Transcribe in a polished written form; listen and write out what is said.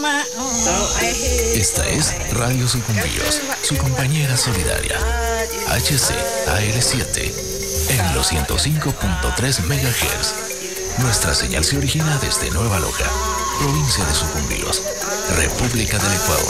Esta es Radio Sucumbíos, su compañera solidaria. HCAL7 en los 105.3 MHz. Nuestra señal se origina desde Nueva Loja, provincia de Sucumbíos, República del Ecuador.